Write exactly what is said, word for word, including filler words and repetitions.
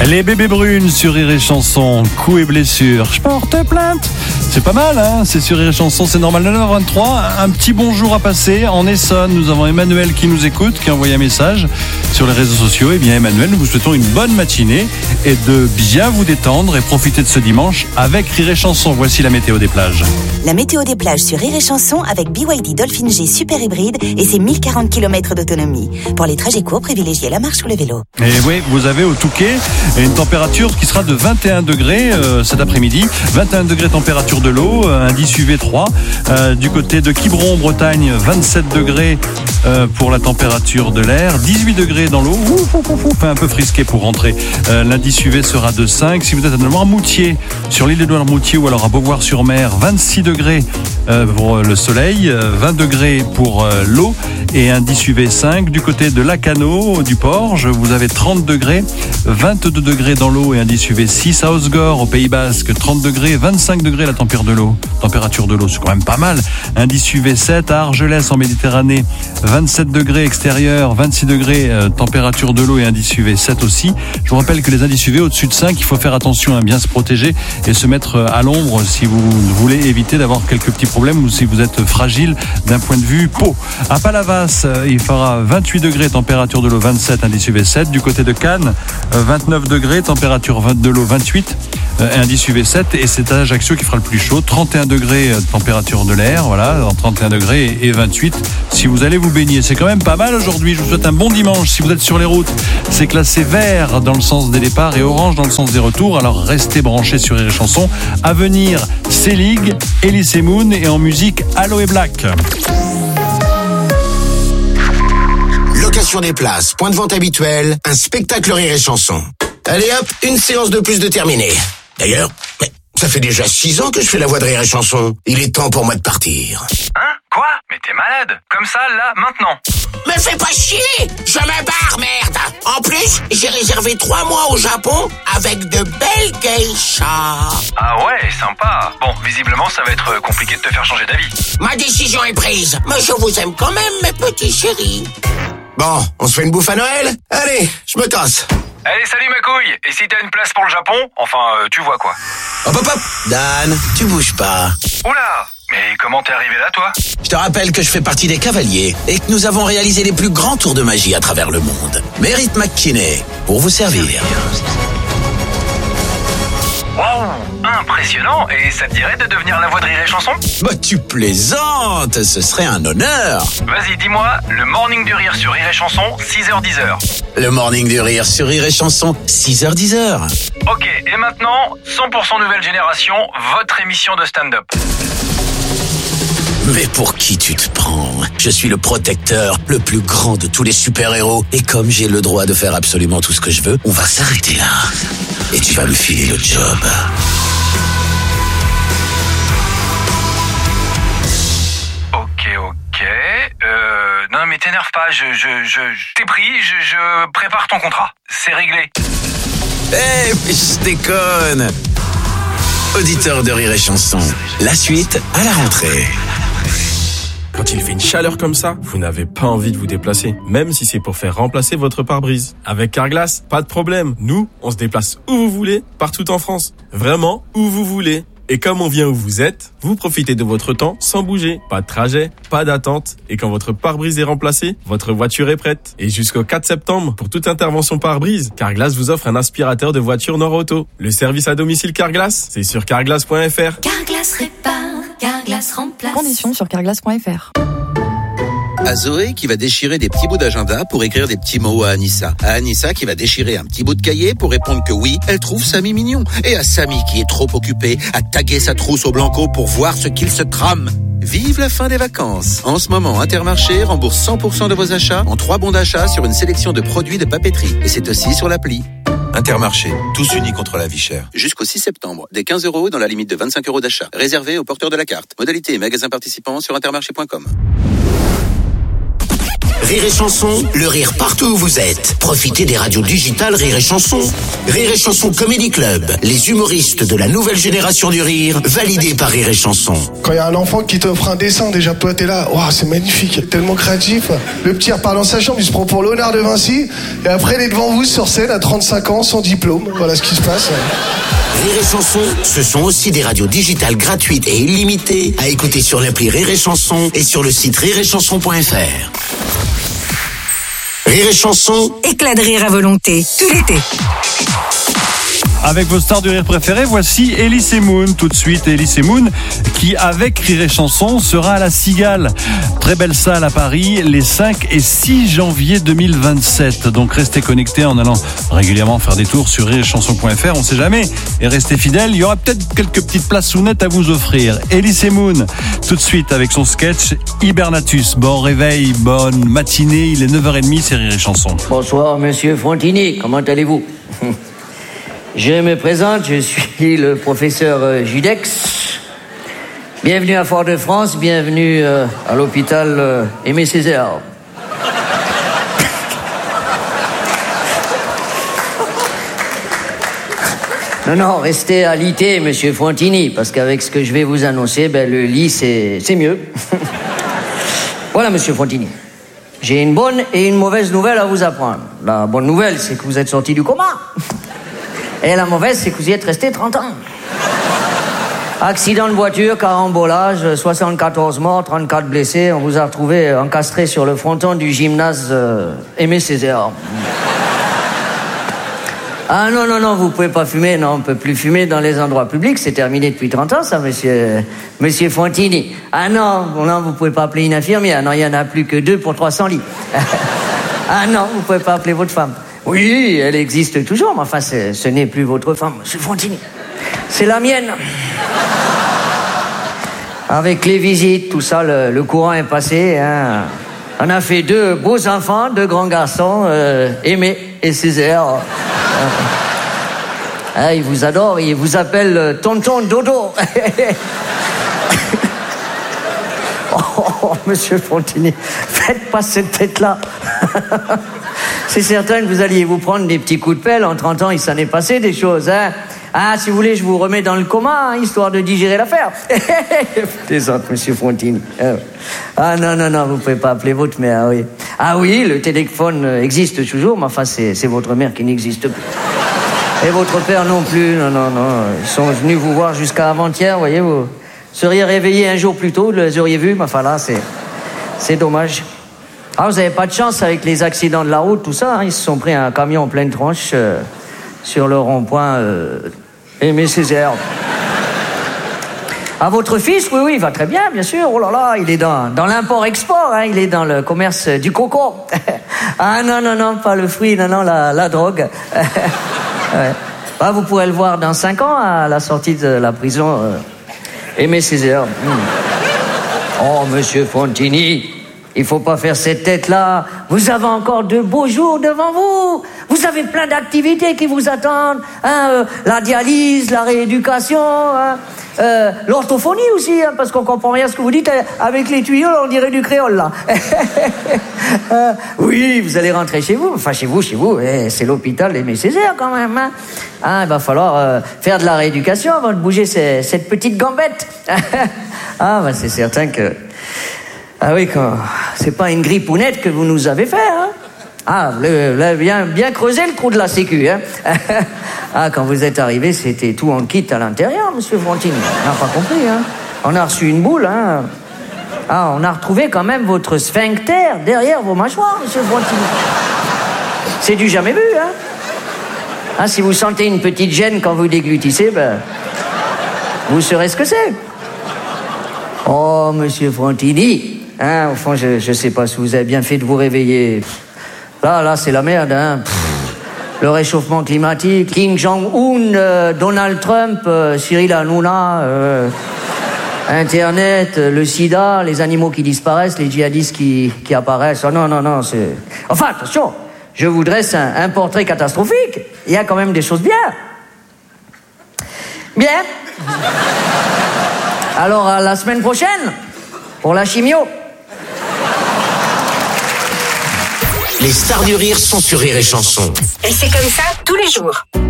Les bébés brunes sur Rire et Chanson, coups et blessures. Je porte plainte. C'est pas mal, hein, c'est sur Rire et Chanson, c'est normal. neuf heures vingt-trois, un petit bonjour à passer. En Essonne, nous avons Emmanuel qui nous écoute, qui a envoyé un message sur les réseaux sociaux. Eh bien, Emmanuel, nous vous souhaitons une bonne matinée et de bien vous détendre et profiter de ce dimanche avec Rire et Chanson. Voici la météo des plages. La météo des plages sur Rire et Chanson avec B Y D Dolphin G Super Hybride et ses mille quarante kilomètres d'autonomie. Pour les trajets courts, privilégiez la marche ou le vélo. Et oui, vous avez au Touquet une température qui sera de vingt et un degrés euh, cet après-midi. vingt et un degrés température de l'eau, indice U V trois. Euh, du côté de Quiberon, Bretagne, vingt-sept degrés euh, pour la température de l'air. dix-huit degrés dans l'eau. Ouf, ouf, ouf, ouf, un peu frisqué pour rentrer. Euh, l'indice U V sera de cinq. Si vous êtes à Noirmoutier, sur l'île de Noirmoutier ou alors à Beauvoir-sur-Mer, vingt-six degrés euh, pour le soleil, vingt degrés pour euh, l'eau et indice U V cinq. Du côté de Lacanau, du Porge, vous avez trente degrés, vingt-deux degrés dans l'eau et indice U V six. À Osgore, au Pays Basque, trente degrés, vingt-cinq degrés la température de l'eau. Température de l'eau, c'est quand même pas mal. Indice U V sept. À Argelès, en Méditerranée, vingt-sept degrés extérieur, vingt-six degrés euh, température de l'eau et indice U V sept aussi. Je vous rappelle que les indices U V au-dessus de cinq, il faut faire attention à bien se protéger et se mettre à l'ombre si vous voulez éviter d'avoir quelques petits problèmes ou si vous êtes fragile d'un point de vue peau. À Palavas, il fera vingt-huit degrés, température de l'eau vingt-sept, indice U V sept. Du côté de Cannes, vingt-neuf degrés, température de l'eau vingt-huit, indice U V sept. Et c'est à Ajaccio qui fera le plus chaud, trente et un degrés, température de l'air, voilà, trente et un degrés et vingt-huit. Si vous allez vous baigner, c'est quand même pas mal aujourd'hui. Je vous souhaite un bon dimanche. Si vous êtes sur les routes, c'est classé vert dans le sens des départs et orange dans le sens des retours. Alors restez branchés sur Rire et Chanson. À venir, C-League, Elise Moon et en musique Aloe Black. Location des places, point de vente habituel, un spectacle Rire et Chanson. Allez hop, une séance de plus de terminée. D'ailleurs, mais ça fait déjà six ans que je fais la voix de Rire et Chanson. Il est temps pour moi de partir. Hein? Quoi? Mais t'es malade? Comme ça, là, maintenant? Me fais pas chier! Je me barre, merde! En plus, j'ai réservé trois mois au Japon avec de belles geishas. Ah ouais, sympa. Bon, visiblement, ça va être compliqué de te faire changer d'avis. Ma décision est prise, mais je vous aime quand même, mes petits chéris. Bon, on se fait une bouffe à Noël? Allez, je me casse. Allez, salut ma couille. Et si t'as une place pour le Japon? Enfin, euh, tu vois quoi. Hop hop hop! Dan, tu bouges pas. Oula! Mais comment t'es arrivé là, toi? Je te rappelle que je fais partie des cavaliers et que nous avons réalisé les plus grands tours de magie à travers le monde. Merritt McKinney, pour vous servir. Waouh, impressionnant. Et ça te dirait de devenir la voix de Rire et Chanson? Bah tu plaisantes, ce serait un honneur. Vas-y, dis-moi, le morning du rire sur Rire et Chanson, six heures dix heures. Le morning du rire sur Rire et Chanson, six heures dix heures. Ok, et maintenant, cent pour cent nouvelle génération, votre émission de stand-up. Mais pour qui tu te prends? Je suis le protecteur, le plus grand de tous les super-héros. Et comme j'ai le droit de faire absolument tout ce que je veux, on va s'arrêter là. Et tu vas me filer le job. Ok, ok. Euh, non mais t'énerve pas, je, je, je, je t'ai pris, je, je prépare ton contrat. C'est réglé. Eh, hey, mais je déconne. Auditeur de Rire et Chanson, la suite à la rentrée. Quand il fait une chaleur comme ça, vous n'avez pas envie de vous déplacer, même si c'est pour faire remplacer votre pare-brise. Avec Carglass, pas de problème. Nous, on se déplace où vous voulez, partout en France. Vraiment, où vous voulez. Et comme on vient où vous êtes, vous profitez de votre temps sans bouger. Pas de trajet, pas d'attente. Et quand votre pare-brise est remplacé, votre voiture est prête. Et jusqu'au quatre septembre, pour toute intervention pare-brise, Carglass vous offre un aspirateur de voiture Nord-Auto. Le service à domicile Carglass, c'est sur carglass point f r. Carglass répare, Carglass remplace. Conditions sur carglass point f r. À Zoé qui va déchirer des petits bouts d'agenda pour écrire des petits mots à Anissa. À Anissa qui va déchirer un petit bout de cahier pour répondre que oui, elle trouve Samy mignon. Et à Samy qui est trop occupé à taguer sa trousse au Blanco pour voir ce qu'il se trame. Vive la fin des vacances. En ce moment, Intermarché rembourse cent pour cent de vos achats en trois bons d'achat sur une sélection de produits de papeterie. Et c'est aussi sur l'appli. Intermarché, tous unis contre la vie chère. Jusqu'au six septembre, des quinze euros dans la limite de vingt-cinq euros d'achat. Réservé aux porteurs de la carte. Modalité et magasins participants sur intermarché point com. Rire et Chanson, le rire partout où vous êtes. Profitez des radios digitales Rire et Chanson. Rire et Chanson Comedy Club, les humoristes de la nouvelle génération du rire, validés par Rire et Chanson. Quand il y a un enfant qui t'offre un dessin, déjà toi t'es là, waouh, c'est magnifique, tellement créatif. Le petit repart dans sa chambre, il se prend pour Léonard de Vinci, et après il est devant vous sur scène à trente-cinq ans, sans diplôme. Voilà ce qui se passe. Rire et Chanson, ce sont aussi des radios digitales gratuites et illimitées à écouter sur l'appli Rire et Chanson et sur le site rire et chanson point f r. Rire et Chanson, Éclat de rire à volonté, tout l'été. Avec vos stars du rire préférées, voici Elise et Moon. Tout de suite, Elise et Moon, qui, avec Rire et Chanson, sera à la Cigale. Très belle salle à Paris, les cinq et six janvier deux mille vingt-sept. Donc, restez connectés en allant régulièrement faire des tours sur rire et chanson point f r. On sait jamais. Et restez fidèles. Il y aura peut-être quelques petites places sous net à vous offrir. Elise et Moon, tout de suite, avec son sketch Hibernatus. Bon réveil, bonne matinée. Il est neuf heures trente, c'est Rire et Chanson. Bonsoir, monsieur Frontini. Comment allez-vous? Je me présente, je suis le professeur Judex. Bienvenue à Fort-de-France, bienvenue euh, à l'hôpital euh, Aimé Césaire. Non, non, restez à l'I T, monsieur Frontini, parce qu'avec ce que je vais vous annoncer, ben, le lit, c'est, c'est mieux. Voilà, monsieur Frontini. J'ai une bonne et une mauvaise nouvelle à vous apprendre. La bonne nouvelle, c'est que vous êtes sorti du coma. Et la mauvaise, c'est que vous y êtes resté trente ans. Accident de voiture, carambolage, soixante-quatorze morts, trente-quatre blessés. On vous a retrouvé encastré sur le fronton du gymnase euh, Aimé Césaire. Ah non, non, non, vous pouvez pas fumer. Non, on peut plus fumer dans les endroits publics. C'est terminé depuis trente ans, ça, monsieur, monsieur Fontini. Ah non, non, vous pouvez pas appeler une infirmière. Non, il y en a plus que deux pour trois cents lits. Ah non, vous pouvez pas appeler votre femme. Oui, elle existe toujours, mais enfin, c'est, ce n'est plus votre femme, monsieur Fontini. C'est la mienne. Avec les visites, tout ça, le, le courant est passé. Hein. On a fait deux beaux enfants, deux grands garçons, euh, Aimé et Césaire. Ah, ils vous adorent, ils vous appellent Tonton Dodo. Oh, monsieur Fontini, faites pas cette tête-là. C'est certain que vous alliez vous prendre des petits coups de pelle. En trente ans, il s'en est passé des choses, hein. Ah, si vous voulez, je vous remets dans le coma, hein, histoire de digérer l'affaire. Plaisante, monsieur Fontini. Ah non, non, non, vous pouvez pas appeler votre mère, oui. Ah oui, le téléphone existe toujours, mais enfin, c'est, c'est votre mère qui n'existe plus. Et votre père non plus, non, non, non. Ils sont venus vous voir jusqu'à avant-hier, voyez, vous seriez réveillé un jour plus tôt, vous les auriez vus, mais enfin là, c'est, c'est dommage. Ah, vous n'avez pas de chance avec les accidents de la route, tout ça, hein. Ils se sont pris un camion en pleine tronche euh, sur le rond-point euh, Aimé Césaire. Ah, votre fils, oui, oui, il va très bien, bien sûr. Oh là là, il est dans, dans l'import-export, hein. Il est dans le commerce du coco. Ah non, non, non, pas le fruit, non, non, la, la drogue. Ouais. Ah, vous pourrez le voir dans cinq ans, à la sortie de la prison euh, Aimé Césaire. Hmm. Oh, monsieur Fontini, il faut pas faire cette tête-là. Vous avez encore de beaux jours devant vous. Vous avez plein d'activités qui vous attendent. Hein, euh, la dialyse, la rééducation, hein, euh, l'orthophonie aussi, hein, parce qu'on comprend rien à ce que vous dites. Avec les tuyaux, on dirait du créole, là. euh, oui, vous allez rentrer chez vous. Enfin, chez vous, chez vous. Eh, c'est l'hôpital Aimé Césaire, quand même. Hein. Ah, il va falloir euh, faire de la rééducation avant de bouger ces, cette petite gambette. Ah, bah, c'est certain que... Ah oui, quand... c'est pas une grippounette que vous nous avez fait, hein. Ah, vous avez bien, bien creusé le trou de la sécu, hein. Ah, quand vous êtes arrivé, c'était tout en kit à l'intérieur, monsieur Fontini. On n'a pas compris, hein. On a reçu une boule, hein. Ah, on a retrouvé quand même votre sphincter derrière vos mâchoires, monsieur Fontini. C'est du jamais vu, hein. Ah, si vous sentez une petite gêne quand vous déglutissez, ben... vous saurez ce que c'est. Oh, monsieur Fontini... Hein, au fond, je, je sais pas si vous avez bien fait de vous réveiller. Là, là, c'est la merde, hein. Pff, le réchauffement climatique, Kim Jong-un, euh, Donald Trump, euh, Cyril Hanouna, euh, Internet, euh, le sida, les animaux qui disparaissent, les djihadistes qui, qui apparaissent. Oh non, non, non, c'est... Enfin, attention, je vous dresse un, un portrait catastrophique. Il y a quand même des choses bien. Bien. Alors, à la semaine prochaine, pour la chimio. Les stars du rire sont sur Rire et Chanson. Et c'est comme ça tous les jours.